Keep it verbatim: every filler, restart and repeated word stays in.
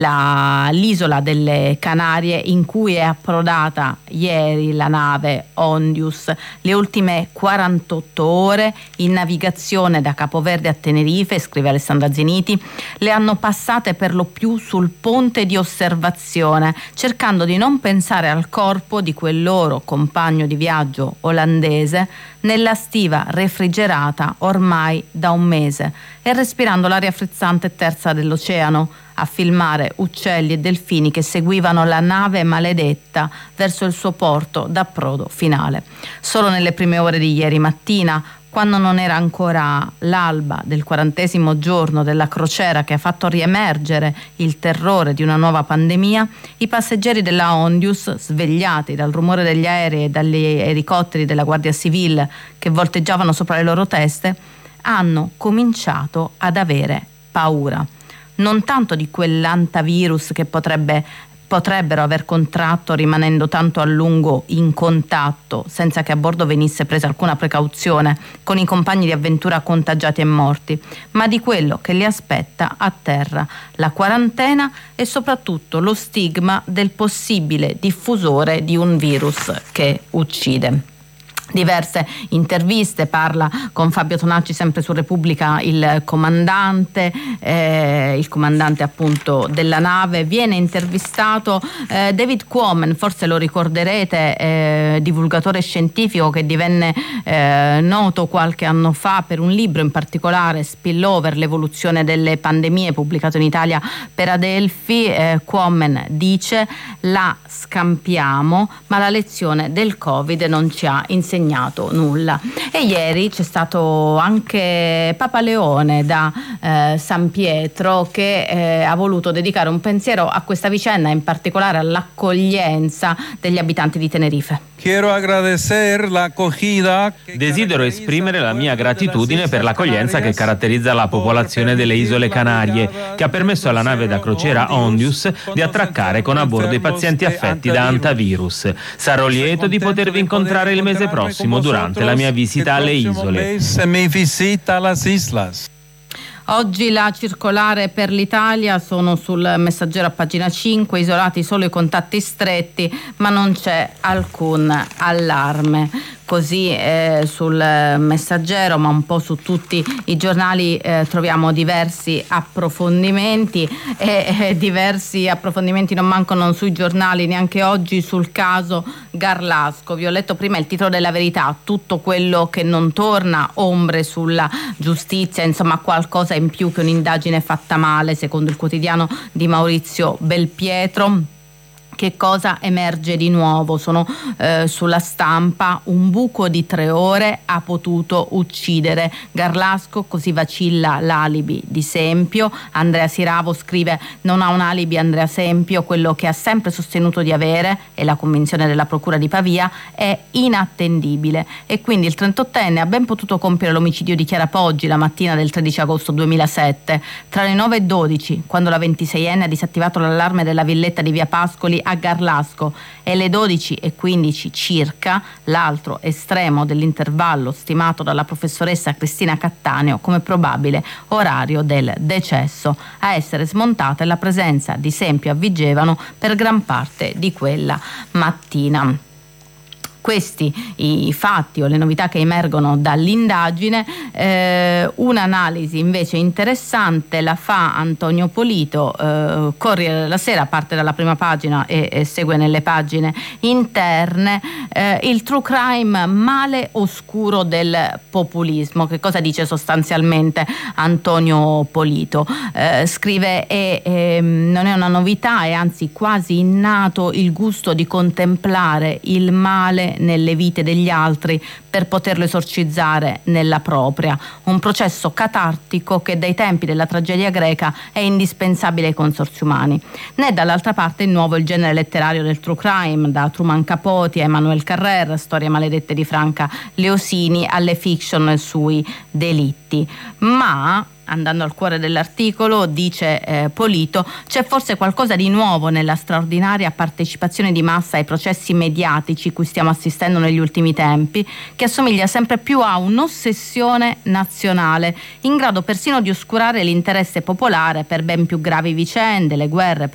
La, l'isola delle Canarie, in cui è approdata ieri la nave Ondius. Le ultime quarantotto ore in navigazione da Capoverde a Tenerife, scrive Alessandra Zeniti, le hanno passate per lo più sul ponte di osservazione, cercando di non pensare al corpo di quel loro compagno di viaggio olandese nella stiva refrigerata ormai da un mese e respirando l'aria frizzante e tersa dell'oceano, a filmare uccelli e delfini che seguivano la nave maledetta verso il suo porto d'approdo finale. Solo nelle prime ore di ieri mattina, quando non era ancora l'alba del quarantesimo giorno della crociera che ha fatto riemergere il terrore di una nuova pandemia, i passeggeri della Ondius, svegliati dal rumore degli aerei e dagli elicotteri della Guardia Civile che volteggiavano sopra le loro teste, hanno cominciato ad avere paura. Non tanto di quell'antavirus che potrebbe, potrebbero aver contratto rimanendo tanto a lungo in contatto, senza che a bordo venisse presa alcuna precauzione, con i compagni di avventura contagiati e morti, ma di quello che li aspetta a terra, la quarantena e soprattutto lo stigma del possibile diffusore di un virus che uccide. Diverse interviste, parla con Fabio Tonacci sempre su Repubblica il comandante, eh, il comandante appunto della nave. Viene intervistato eh, David Quammen, forse lo ricorderete, eh, divulgatore scientifico che divenne eh, noto qualche anno fa per un libro in particolare, Spillover, l'evoluzione delle pandemie, pubblicato in Italia per Adelphi. eh, Quammen dice: la scampiamo, ma la lezione del Covid non ci ha insegnato nulla. E ieri c'è stato anche Papa Leone da eh, San Pietro che eh, ha voluto dedicare un pensiero a questa vicenda, in particolare all'accoglienza degli abitanti di Tenerife. Desidero esprimere la mia gratitudine per l'accoglienza che caratterizza la popolazione delle Isole Canarie, che ha permesso alla nave da crociera Ondius di attraccare con a bordo i pazienti affetti da antivirus. Sarò lieto di potervi incontrare il mese prossimo durante la mia visita alle isole. Oggi la circolare per l'Italia, sono sul Messaggero a pagina cinque, isolati solo i contatti stretti, ma non c'è alcun allarme. Così eh, sul Messaggero, ma un po' su tutti i giornali eh, troviamo diversi approfondimenti e eh, diversi approfondimenti non mancano sui giornali neanche oggi sul caso Garlasco. Vi ho letto prima il titolo della Verità, tutto quello che non torna, ombre sulla giustizia, insomma qualcosa in più che un'indagine fatta male, secondo il quotidiano di Maurizio Belpietro. Che cosa emerge di nuovo? Sono eh, sulla Stampa: un buco di tre ore ha potuto uccidere Garlasco, così vacilla l'alibi di Sempio. Andrea Siravo scrive: non ha un alibi Andrea Sempio, quello che ha sempre sostenuto di avere, e la convinzione della procura di Pavia, è inattendibile. E quindi il trentottenne ha ben potuto compiere l'omicidio di Chiara Poggi la mattina del tredici agosto duemilasette. Tra le nove e dodici, quando la ventiseienne ha disattivato l'allarme della villetta di via Pascoli a Garlasco, e le dodici e quindici circa, l'altro estremo dell'intervallo stimato dalla professoressa Cristina Cattaneo come probabile orario del decesso. A essere smontata è la presenza di Sempio a Vigevano per gran parte di quella mattina. Questi i fatti o le novità che emergono dall'indagine. Eh, un'analisi invece interessante la fa Antonio Polito, eh, Corriere della Sera, parte dalla prima pagina e, e segue nelle pagine interne. Eh, il true crime, male oscuro del populismo. Che cosa dice sostanzialmente Antonio Polito? Eh, scrive: e, e, non è una novità, è anzi quasi innato il gusto di contemplare il male nelle vite degli altri per poterlo esorcizzare nella propria. Un processo catartico che dai tempi della tragedia greca è indispensabile ai consorzi umani. Né dall'altra parte il nuovo il genere letterario del true crime, da Truman Capote a Emmanuel Carrère, Storie maledette di Franca Leosini, alle fiction sui delitti. Ma andando al cuore dell'articolo, dice eh, Polito, c'è forse qualcosa di nuovo nella straordinaria partecipazione di massa ai processi mediatici cui stiamo assistendo negli ultimi tempi, che assomiglia sempre più a un'ossessione nazionale, in grado persino di oscurare l'interesse popolare per ben più gravi vicende, le guerre,